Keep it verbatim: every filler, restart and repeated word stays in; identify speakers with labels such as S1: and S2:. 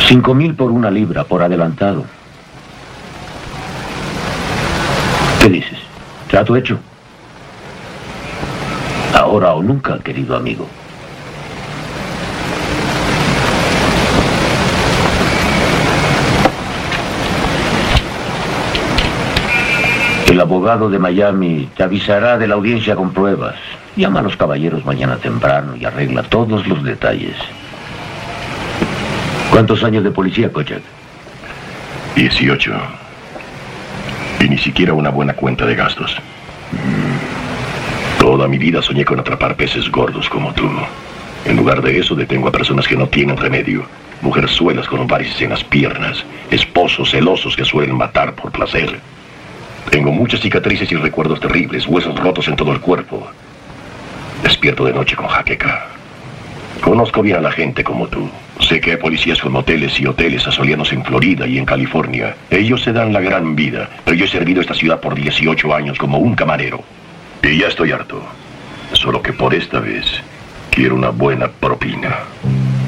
S1: Cinco mil por una libra, por adelantado. ¿Qué dices? ¿Trato hecho? Ahora o nunca, querido amigo. El abogado de Miami te avisará de la audiencia con pruebas. Llama a los caballeros mañana temprano y arregla todos los detalles. ¿Cuántos años de policía, Kochak?
S2: Dieciocho. Y ni siquiera una buena cuenta de gastos. Toda mi vida soñé con atrapar peces gordos como tú. En lugar de eso, detengo a personas que no tienen remedio. Mujerzuelas con varices en las piernas. Esposos celosos que suelen matar por placer. Tengo muchas cicatrices y recuerdos terribles, huesos rotos en todo el cuerpo. Despierto de noche con jaqueca. Conozco bien a la gente como tú. Sé que hay policías con moteles y hoteles asoleándose en Florida y en California. Ellos se dan la gran vida, pero yo he servido esta ciudad por dieciocho años como un camarero. Y ya estoy harto. Solo que por esta vez quiero una buena propina.